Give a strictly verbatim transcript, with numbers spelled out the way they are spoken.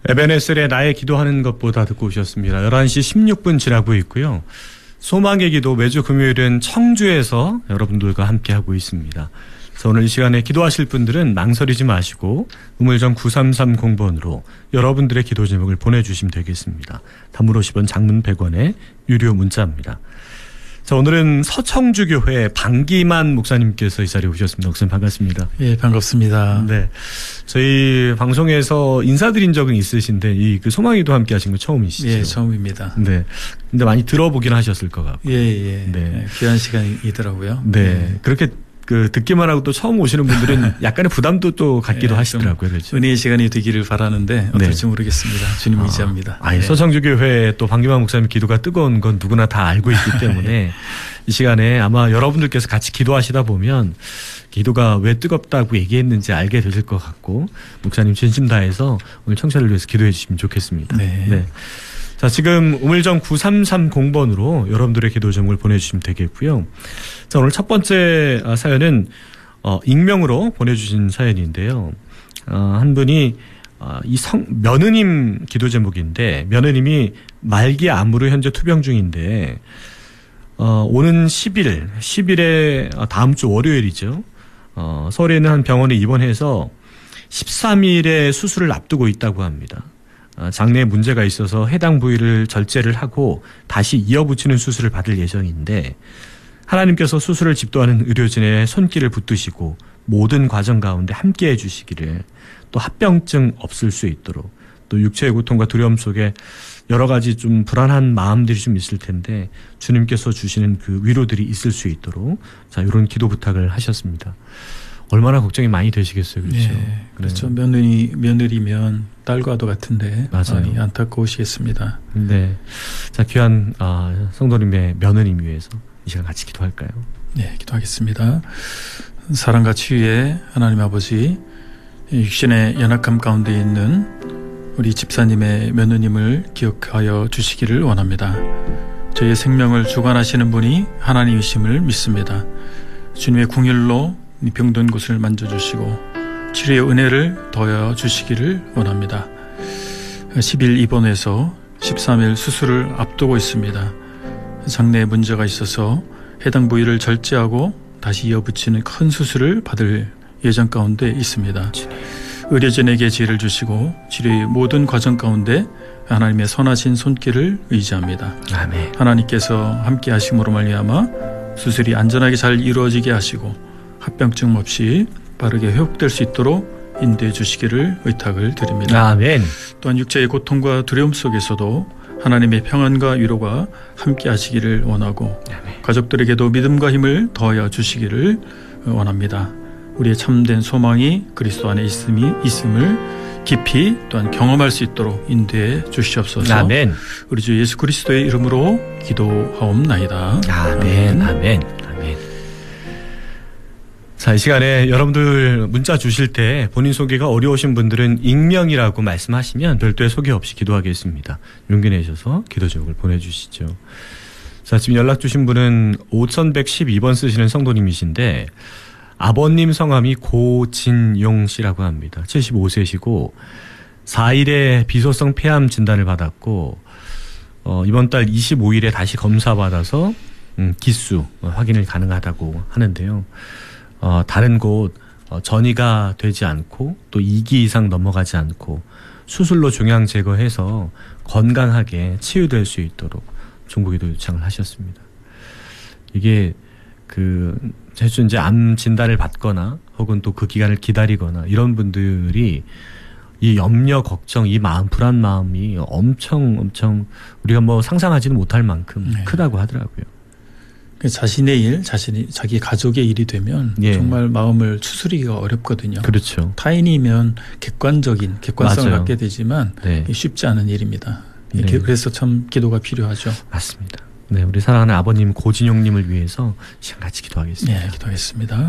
에벤에셀의 나의 기도하는 것보다 듣고 오셨습니다. 열한 시 십육 분 지나고 있고요. 소망의 기도 매주 금요일은 청주에서 여러분들과 함께하고 있습니다. 그래서 오늘 이 시간에 기도하실 분들은 망설이지 마시고 우물정 구삼삼공 번으로 여러분들의 기도 제목을 보내주시면 되겠습니다. 단문 오십 원, 장문 백 원의 유료 문자입니다. 자, 오늘은 서청주교회 방기만 목사님께서 이 자리에 오셨습니다. 목사님 반갑습니다. 예, 반갑습니다. 네, 저희 방송에서 인사드린 적은 있으신데 이 그 소망이도 함께 하신 거 처음이시죠? 예, 처음입니다. 네, 근데 많이 들어보긴 하셨을 것 같고. 예, 예. 네, 귀한 시간이더라고요. 네, 예. 그렇게 그 듣기만 하고 또 처음 오시는 분들은 약간의 부담도 또 갖기도 예, 하시더라고요. 그렇죠? 은혜의 시간이 되기를 바라는데 어떨지 네. 모르겠습니다. 주님 아, 의지합니다. 아니, 네. 서청주교회 또 방기만 목사님 기도가 뜨거운 건 누구나 다 알고 있기 때문에 이 시간에 아마 여러분들께서 같이 기도하시다 보면 기도가 왜 뜨겁다고 얘기했는지 알게 되실 것 같고 목사님 진심 다해서 오늘 청취자를 위해서 기도해 주시면 좋겠습니다. 네. 네. 자, 지금 우물정 구삼삼공 번으로 여러분들의 기도 제목을 보내주시면 되겠고요. 자, 오늘 첫 번째 사연은 어, 익명으로 보내주신 사연인데요. 어, 한 분이 어, 이 성, 며느님 기도 제목인데 며느님이 말기 암으로 현재 투병 중인데 어, 오는 십 일, 십 일에 다음 주 월요일이죠. 어, 서울에 있는 한 병원에 입원해서 십삼 일에 수술을 앞두고 있다고 합니다. 어, 장내에 문제가 있어서 해당 부위를 절제를 하고 다시 이어붙이는 수술을 받을 예정인데 하나님께서 수술을 집도하는 의료진의 손길을 붙드시고 모든 과정 가운데 함께해 주시기를, 또 합병증 없을 수 있도록, 또 육체의 고통과 두려움 속에 여러 가지 좀 불안한 마음들이 좀 있을 텐데 주님께서 주시는 그 위로들이 있을 수 있도록, 자, 이런 기도 부탁을 하셨습니다. 얼마나 걱정이 많이 되시겠어요, 그렇죠? 네, 그렇죠. 네. 며느리 며느리면 딸과도 같은데 맞아요. 많이 안타까우시겠습니다. 네, 자, 귀한 아, 성도님의 며느님 위해서 이 시간 같이 기도할까요? 네, 기도하겠습니다. 사랑과 치유의 하나님 아버지, 육신의 연약함 가운데 있는 우리 집사님의 며느님을 기억하여 주시기를 원합니다. 저희의 생명을 주관하시는 분이 하나님이심을 믿습니다. 주님의 궁율로 병든 곳을 만져주시고 치료의 은혜를 더하여 주시기를 원합니다. 십 일 입원해서 십삼 일 수술을 앞두고 있습니다. 장내에 문제가 있어서 해당 부위를 절제하고 다시 이어붙이는 큰 수술을 받을 예정 가운데 있습니다. 의료진에게 지혜를 주시고 치료의 모든 과정 가운데 하나님의 선하신 손길을 의지합니다. 아멘. 하나님께서 함께 하심으로 말미암아 수술이 안전하게 잘 이루어지게 하시고 합병증 없이 빠르게 회복될 수 있도록 인도해 주시기를 의탁을 드립니다. 아멘. 또한 육체의 고통과 두려움 속에서도 하나님의 평안과 위로가 함께 하시기를 원하고 아멘. 가족들에게도 믿음과 힘을 더하여 주시기를 원합니다. 우리의 참된 소망이 그리스도 안에 있음이, 있음을 깊이 또한 경험할 수 있도록 인도해 주시옵소서. 아멘. 우리 주 예수 그리스도의 이름으로 기도하옵나이다. 아멘. 아멘. 아멘. 자, 이 시간에 여러분들 문자 주실 때 본인 소개가 어려우신 분들은 익명이라고 말씀하시면 별도의 소개 없이 기도하겠습니다. 용기 내셔서 기도 제목을 보내주시죠. 자, 지금 연락 주신 분은 오천백십이 번 쓰시는 성도님이신데 아버님 성함이 고진용 씨라고 합니다. 칠십오 세시고 사 일에 비소성 폐암 진단을 받았고 어, 이번 달 이십오 일에 다시 검사받아서 음, 기수 확인을 가능하다고 하는데요. 어, 다른 곳 어, 전이가 되지 않고 또 이 기 이상 넘어가지 않고 수술로 종양 제거해서 건강하게 치유될 수 있도록 중보기도 요청을 하셨습니다. 이게 그 사실 이제 암 진단을 받거나 혹은 또 그 기간을 기다리거나 이런 분들이 이 염려, 걱정, 이 마음, 불안 마음이 엄청 엄청 우리가 뭐 상상하지는 못할 만큼 네. 크다고 하더라고요. 자신의 일, 자신이 자기 가족의 일이 되면 예. 정말 마음을 추스리기가 어렵거든요. 그렇죠. 타인이면 객관적인 객관성을 맞아요. 갖게 되지만 네. 쉽지 않은 일입니다. 네. 그래서 참 기도가 필요하죠. 맞습니다. 네, 우리 사랑하는 아버님 고진용님을 위해서 시간 같이 기도하겠습니다. 네, 기도하겠습니다.